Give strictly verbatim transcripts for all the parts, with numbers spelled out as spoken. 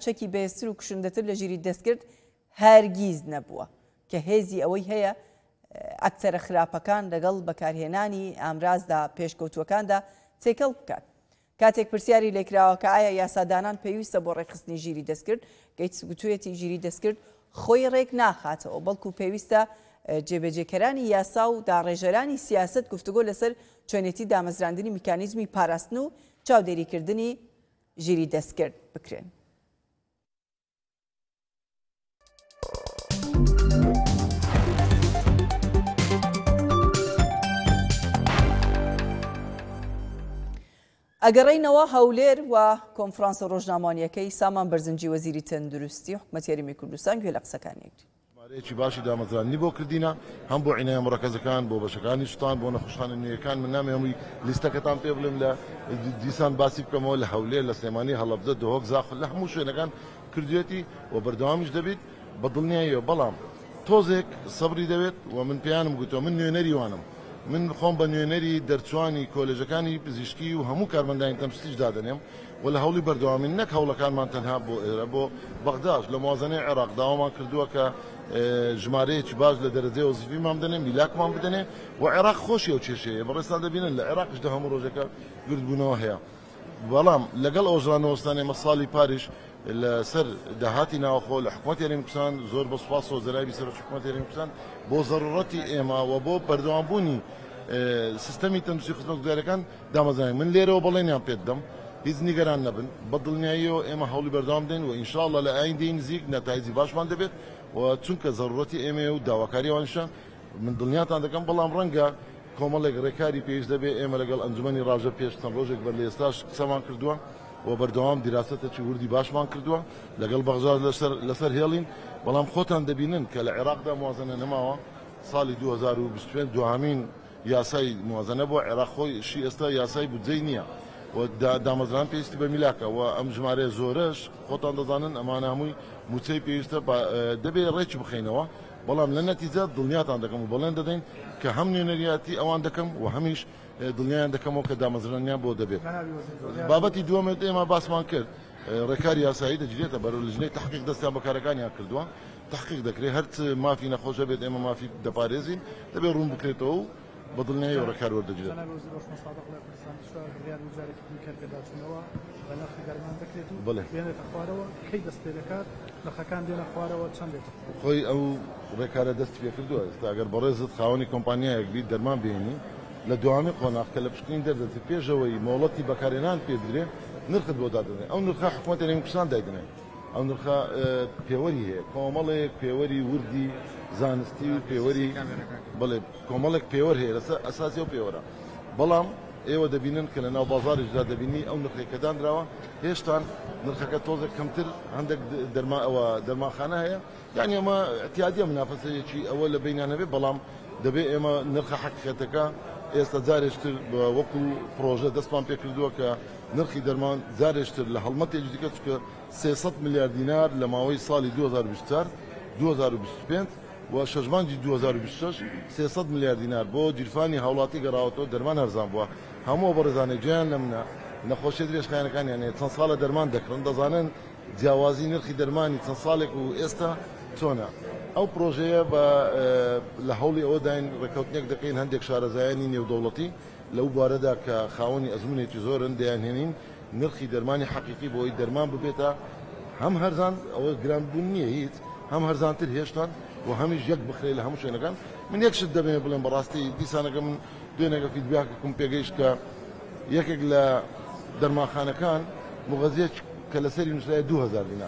چەکی بەهێزتر و کوشندەتر لە ژیری دەستکرد هەرگیز نەبووە کە هێزی ئەوەی هەیە ئەکتەرە خراپەکان لەگەڵ بەکارهێنانی ئامرازدا پێشکەوتوەکاندا تێکەڵ بکات. کاتێک پرسیاری لێکراوە کە ئایا یاسادانان پێویستە بۆ ڕێکخستنی ژیری دەستکرد، گەیتس گوتوویەتی ژیری دەستکرد خۆی ڕێک ناخاتەوە، بەڵکو پێویستە جێبەجێکەرانی یاسا و داڕێژەرانی سیاست گفتوگۆ لەسەر چۆنێتی دامەزراندنی میکانیزمی پاراستن و چاودێریکردنی ژیری دەستکرد بکرێن. ئەگەڕێینەوە هەولێر و کۆنفرانسە ڕۆژنامانیەکەی سامان بەرزنجی وەزیری تەندروستی حکوومەتی هەرێمی کوردستان گوێ لە قسەکانێکی ژمارەیەکی باشی دامەزرانی بۆ کردینە هەم بۆ عینایە مڕەکەزەکان بۆ بەشەکانی سوستان بۆ نەخۆشخانە نوێیەکان من نامێ هەمووی لیستەکەتان پێ بڵێم لە دیسان باسی بکەمەوە لە هەولێر لە سلێمانی هەڵەبجە دۆهۆک زاخل لە هەموو شوێنەکان کردوێتی و بەردەوامیش دەبێت بە دڵنیاییەوە بەڵام تۆزێک سەبری دەوێت و من پێیانم گوتەوە من نوێنەری وانم من خۆم بە نوێنەری دەرچوانی کۆلێژەکانی پزیشکی و هەموو کارمەندانی تەمسیش دادەنێم و لە هەوڵی بەردەوامی نەک هەوڵەکانمان تەنها بۆ ئێرە بۆ بەغداش لە موازنەی عێراق داوامان کردووە کە ژمارەیەکی باش لە دەرەجەی وەزیفیمان بدەنێ میلاکمان بدەنێ و عێراق خۆشی ئەو کێشەیە بەڕێستان دەبینن لە عێراقشدا هەموو ڕۆژێکە گردبوونەوە هەیە بەڵام لەگەڵ ئەو ژرانەوەستانێ مە ساڵی پاریش لەسەر داهاتی ناوخۆ لە حکوومەتی هەرێمی کوردستان زۆر بە سوپاس و زەرابی سەرۆک حکوومەتی هەرێمی کوردستان بۆ زەرورەتی ئێمە و بۆ بەردەوامبوونی سیستەمی تەندروستی خزمەتگوزاریەکان دامەزراین من لێرەوە بەڵێنیان پێ دەم هیچ نیگەران نەبن بە دڵنیاییەوە ئێمە هەوڵی بەردەوام بدەین و ئینشاءڵڵا لە ئایندەی نزیک نەتایجی باشمان دەبێت و چونکە زەرورەتی ئێمە و داواکاریەوانشە من دڵنیاتان دەکەم بەڵام ڕەنگە کۆمەڵێک ڕێکاری پێویست دەبێت ئێمە لەگەڵ ئەنجومەنی ڕاژە پێش چەند ڕۆژێک بەر لە ئێستاش قسەمان کردووە و بەردەوام دیراسەتێکی وردی باشمان کردووە لەگەڵ بەغداد لەسەر هێڵین بەڵام خۆتان دەبینن کە لە عێراقدا موازنە نەماوە ساڵی دوو هەزار و بیست و پێنج دوهەمین یاسای موازنە بۆ عێراق خۆی شی ئێستا یاسای بودجەی نییە و دامەزران پێویستی بە میلاکە و ئەم ژمارەیە زۆرەش خۆتان دەزانن ئەمانە هەمووی موچەی پێویستە دەبێت ڕێکی بخەینەوە بەڵام لە نەتیجە دڵنیاتان دەکەم و بەڵێن دەدەین کە هەم نوێنەریاتی ئەوان دەکەم و هەمیش دڵنیایان دەکەمەوە کە دامەزرانیان بۆ دەبێت بابەتی دووەمێت ئێمە باسمان کرد ڕێکاری یاسایی دەگرێتە بەرەو لەژنەی تحقیق دەستیان بەکارەکانیان کردووە تحقیق دەکرێت هەر مافی نەخۆشە بێت ئێمە مافی دەپارێزین دەبێت ڕوون بکرێتەوە و بە دڵنیایی ڕێکار وەردەگرێت خۆی ئەو ڕێکارە دەستی پێ کردووە ئێستا ئەگەر بەڕێزت خاوەنی کۆمپانیایەک بیت دەرمان بێنی لە دوامی قۆناغ کە لە پشکنین دەردەچێت پێشەوەی مۆڵەتی بەکارهێنان پێدرێت نرخت بۆ دادنێت ئەو نرخە حکوومەتی هەرێمی کوردستان دایدنێت ئەو نرخە پێوەری هەیە کۆمەڵێک پێوەری وردی زانستی و پێوەری بڵێ کۆمەڵێک پێوەەر هەیە لەسەر ئەساسی و پێوەرە بەڵام ئێوە دەبینن کە لە ناو بازاریشدا دەبینی ئەو نرخێکەدانراوە هێشتان نرخەکە تۆزێک کەمتر هەندێک دەرماەوە دەرماخانە هەیە یعنی ئەمە ئەتیادیە منافەسەیەکی ئەوە لە بینیانەبێ بەڵام دەبێت ئێمە نرخە حەقیقەتەکە ئێستا جارێشتر وەکو پرۆژە دەستمان پێ کردووە کە نرخی دەرمان جارێشتر لە هەڵمەتێکی دیکە چکە سێسەد میلیارد دینار لە ماوەی ساڵی دوو هەزار و بیست و چوار دوو هەزار و بیست و پێنج و شەژمانجی دوو هەزار و بیست و شەش سێسەد میلیارد دینار بۆ جیرفانی هاوڵاتی گەڕاوەتەوە دەرمان هەرزان بووە هەموو بەڕێزانەی گوێیان لە منە نەخۆشیە درێژخایەنەکانیان هەیە چەند ساڵە دەرمان دەکڕن دەزانن جیاوازی نرخی دەرمانی چەند ساڵێک و ئێستا چۆنە ئەو پرۆژەیە بە لە هەوڵی ئەوە داین ڕێکەوتنێک دەکەین هەندێک شارەزایانی نێودەوڵەتی لەو بارەدا کە خاوەنی ئەزمونێکی زۆرن دەیانهێنین نرخی دەرمانی حەقیقی بۆی دەرمان ببێتە هەم هەرزان ئەوە گرانبوون نییە هیچ هەم هەرزانتر هێشتان و هەمیش یەک بخرێ لە هەموو شوێنەکان من یەکشت دەبێت بڵێن بەڕاستی دیسانەکە من دوێنێکە فیدباکم پێگەیشت کە یەکێک لە دەرماخانەکان مغەزیەک کە لەسەری نووسرایە دوو هەزار دینار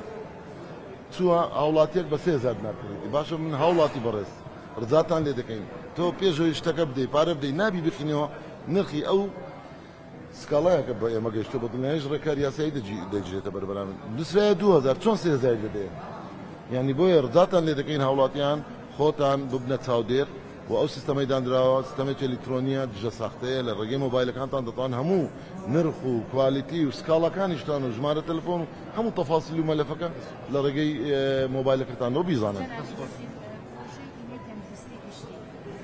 چووە هاوڵاتیەک بە سێ هەزار دینار کردی باشە من هاوڵاتی بەڕێز ڕزاتان لێ دەکەین تۆ پێشەوەی شتەکە بدەی پارە بدەی نابی بخینەوە نرخی ئەو سکاڵایەکە بە ئێمە گەیشتە بە دڵنیاییش ڕێکاری یاسایی دەگیرێتە بەربەران نووسرایە دوو هەزار چۆن سێ هەزار دەدەیە یعنی بۆیە ڕزاتان لێ دەکەین هاوڵاتیان خۆتان ببنە چاودێر و ئەو سیستەمەی دانراوە سیستەمێکی ئەلکترۆنیە دژە ساختەیە لە ڕێگەی مۆبایلەکانتان دەتوان هەموو نرخ و کوالیتی و سکاڵەکانیشتان و ژمارە تەلەفۆن و هەموو تەفاسیلی و مەلەفەکە لە ڕێگەی مۆبایلەکەتانەوە بیزانن.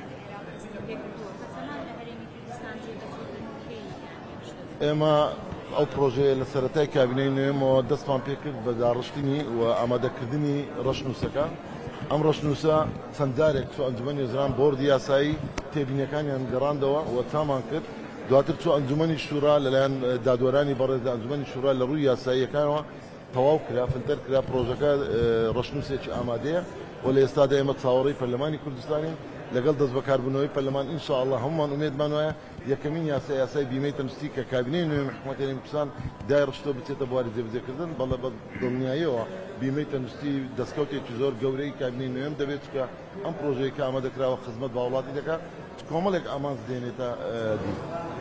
ئێمە ئەو پرۆژەیە لە سەرەتای کابینەی نوێمەوە دەستمان پێ کرد بە داڕشتنی و ئامادەکردنی ڕەشنووسەکە. ئەم ڕەشنووسە چەند جارێک تو ئەنجومەنی وەزیران بۆردی یاسایی تێبینیەکانیان گەڕاندەوە و تامان کرد. دواتر چۆ ئەنجومەنی شورا لەلایەن دادوەرانی بەڕێز ئەنجومەنی شورا لە ڕووی یاساییەکانەوە تەواو کرا فلتەر کرا پرۆژەکە ڕەشنووسێکی ئامادەیە و لە ئێستادا ئێمە چاوەڕێی پەرلەمانی کوردستانی لەگەڵ دەست بەکاربوونەوەی پەرلەمان ئینشاءالله هەمومان ئومێدمان وایە یەکەمین یاسای یاسای بیمەی تەندروستی کە کابینەی نوێی حکوومەتی کوردستان دای ڕشتۆ بچێتە بواری جێبەجێکردن بەڵێ بە دڵنیاییەوە بیمەی تەندروستی دەستکەوتێکی زۆر گەورەی کابینەی نوێم دەبێت کە ئەم پرۆژەیە کە ئامادەکراوە خزمەت بە وڵاتی دەکات کۆمەڵێک ئامانج دێنێتە دی.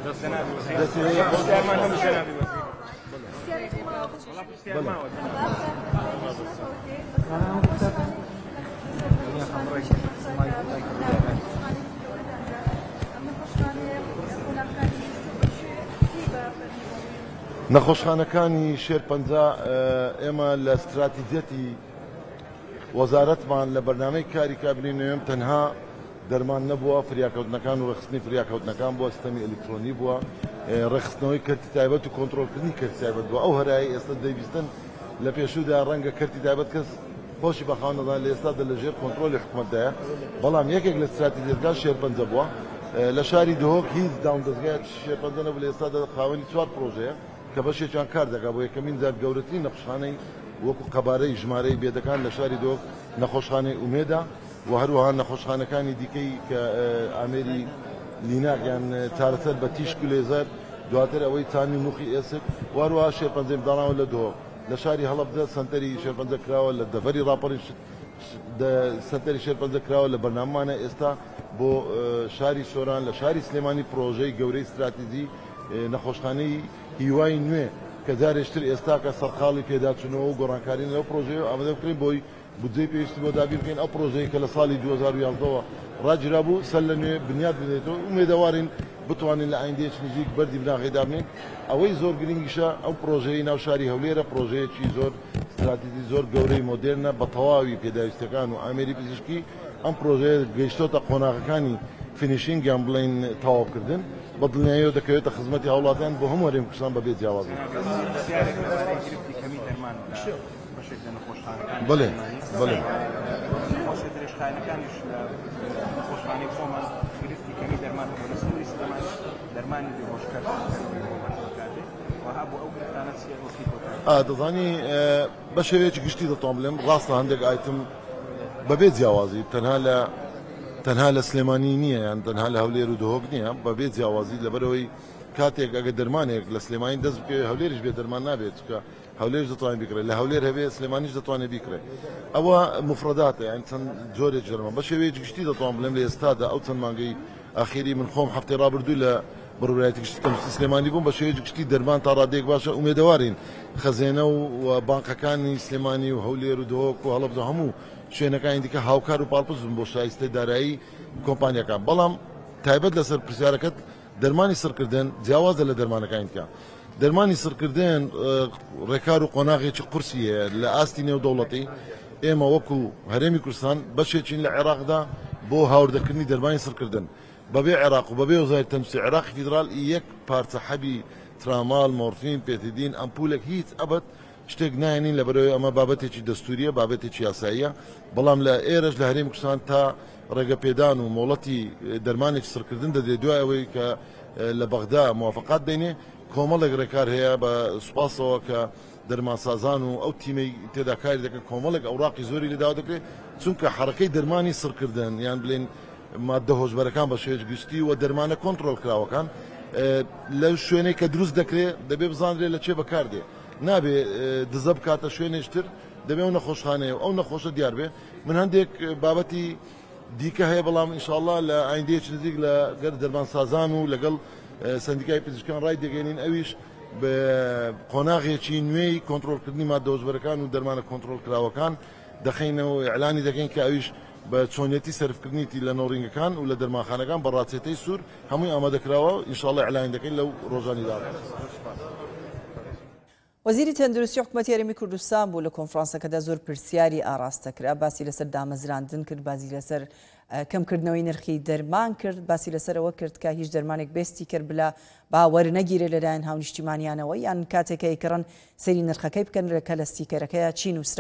نەخۆشخانەکانی شێرپەنجە ئێمە لە استراتیجەتی وەزارەتمان لە بەرنامەی کاری کابینەی نوێم تەنها دەرمان نەبووە، فریاکەوتنەکان و ڕێخستنی فریاکەوتنەکان بووە، سیستەمی ئەلکترۆنی بووە، ڕێخستنەوەی کەرتی تایبەت و کۆنتڕۆلکردنی کەرتی تایبەت بووە. ئەو هەرایی ئێستا دەیویستن لە پێشوودا ڕەنگە کەرتی تایبەت کەس خۆشی بەخاو نەدان لە ئێستادا لەژێر کۆنتڕۆلی حکوومەتدایە، بەڵام یەکێک لە استراتیجیەکان شێرپەنجە بووە. لە شاری دهۆک هیچ داون دەستگای شێرپەنجە نەبوو، لە ئێستادا خاوەنی چوار پرۆژەیە کە بەشێکیان کار دەکات بۆ یەکەمین جار گەورەترین نەخۆشخانەی وەکو قەبارەی ژمارەی بێدەکان لە شاری دهۆک نەخۆشخانەی ئومێدا و هەروەها نەخۆشخانەکانی دیکەی کە ئامێری لیناکیان چارەسەر بە تیشک و لێزەر دواتر ئەوەی چانی موخی ئێسک وهروەها شێرپەنجەی بداڵاوە لە دهۆک. لە شاری هەڵەبجە سەنتەری شێرپەنجە کراوە لە دەڤەری ڕاپەڕی سەنتەری شێرپەنجە کراوە لە بەرناممانە ئێستا بۆ شاری سۆران لە شاری سلێمانی پرۆژەی گەورەی استراتیجی نەخۆشخانەی هیوای نوێ کە جارێشتر ئێستا کە سەرقاڵی پێداچوونەوە و گۆڕانکارین لەو پرۆژەیە ئامادە بکرین بۆی بودجەی پێویستی بۆ دابیر بکەین ئەو پرۆژەیە کە لە ساڵی دوو هەزار و یازدەوە ڕاگیرا بوو سەر لە نوێ بنیاد بدێتەوە ئومێدەوارین بتوانین لە ئایندەیەک نزیک بەردی بناغێدا بنین. ئەوەی زۆر گرنگیشە ئەو پرۆژەی ناو شاری هەولێرە پرۆژەیەکی زۆر استراتیجی زۆر گەورەی مۆدێرنە بە تەواوی پێداویستەکان و ئامێری پزیشکی ئەم پرۆژەیە گەیشتۆتە قۆناغەکانی فینیشینگیان بڵین تەواوکردن بە دڵنیاییەوە دەکەوێتە خزمەتی هاوڵاتیان بۆ هەموو هەرێمی کوردستان بەبێ جیاوازی. بڵێ بڵێ دەزانی بە شێوەیەکی گشتی دەتوان بڵێم ڕاستە هەندێک ئایتم بەبێ جیاوازی تەنها لە تەنها لە سلێمانی نییە یان تەنها لە هەولێر و دهۆک نییە بەبێ جیاوازی لەبەرەوەی کاتێک ئەگە دەرمانێک لە سلێمانی دەست بکە هەولێریش بێ دەرمان نابێت کە هەولێرش دەتوانێت بیکرێت لە هەولێر هەبێ سلێمانیش دەتوانێت بیکرێت. ئەوە مفرەداتە یان چەند جۆرێک جەرمە بە شێوەیەکی گشتی دەتوان بڵێم لە ئێستادا ئەو چەند مانگەی ئاخیری من خۆم هەفتەی ڕابردوو لە بڕورایەتی گشتی تەندروستی سلێمانی بووم بە شێوەیەکی گشتی دەرمان تا ڕادێک باشە ئومێدەوارین خەزێنە و بانقەکانی سلێمانی و هەولێر و دهۆک و هەڵەبجە هەموو شوێنەکانی دیکە هاوکار و پاڵپزم بۆ شایستەی دارایی کۆمپانیەکان. بەڵام تایبەت لەسەر پرسیارەکەت دەرمانی سڕکردن جیاوازە لە دەرمانەکانی دیکە. دەرمانی سڕکردن ڕێکار و قۆناغێکی قورسیە لە ئاستی نێودەوڵەتی ئێمە وەکو هەرێمی کوردستان بەشێکین لە عێراقدا بۆ هاوردەکردنی دەرمانی سڕکردن بەبێ عێراق و بەبێ وەزارەتی تەندروستی عێراقی فیدراڵ یەک پارچە حەبی ترامال مۆرفین پێتیدین ئەمپولێک هیچ ئەبەت شتێک نایەنین لەبەرەوەی ئەمە بابەتێکی دەستوریە بابەتێکی یاساییە. بەڵام لە ئێرەش لە هەرێمی کوردستان تا ڕێگەپێدان و مۆڵەتی دەرمانێکی سڕکردن دەدێت دوای ئەوەی کە لە بەغدا موافقات دەینێ کۆمەڵێک ڕێکار هەیە بە سوپاسەوە کە دەرمانسازان و ئەو تیمەی تێدا کاری دەکەن کۆمەڵێک ئەوراقی زۆری لەداوا دەکرێت چونکە حرەکەی دەرمانی سڕکردن یان بڵێن مادە هۆشبەرەکان بە شێوەیەکی گشتی و دەرمانە کۆنتڕۆڵ کراوەکان لەو شوێنەی کە دروست دەکرێت دەبێ بزانرێت لە چێ بەکاردێ نابێ دزە بکاتە شوێنێشتر دەبێ ئەو نەخۆشخانەیە ئەو نەخۆشە دیار بێ. من هەندێک بابەتی دیکە هەیە بەڵام ئینشاءالله لە ئایندەیەکی نزیک لە گەر دەرمانسازان و لەگەڵ سندیکای پزیشکان ڕای دەگەێنین ئەویش بە قۆناغێکی نوێی کۆنتڕۆلکردنی مادە هۆشبەرەکان و دەرمانە کۆنتڕۆل کراوەکان دەخینەوە ئیعلانی دەکەین کە ئەویش بە چۆنیەتی سەرفکردنیتی لە نۆڕینگەکان و لە دەرمانخانەکان بە ڕاچێتەی سوور هەمووی ئامادەکراوە ئینشاءالله ئیعلان دەکەین لەو ڕۆژانیدا. وەزیری تەندروستی حکوومەتی هەرێمی کوردستان بوو لە کۆنفرانسەکەدا زۆر پرسیاری ئاراستەکرا، باسی لەسەر دامەزراندن کرد، باسی لەسەر کەمکردنەوەی نرخی دەرمان کرد، باسی لەسەرەوە کرد کە هیچ دەرمانێک بێستی کرد بلا باوەرنەگیرێ لەلایەن هاونیشتیمانیانەوە یان کاتێکە ئەیکڕن سەیری نرخەکەی بکەن لە کە لە ستیکەرەکەیە چین و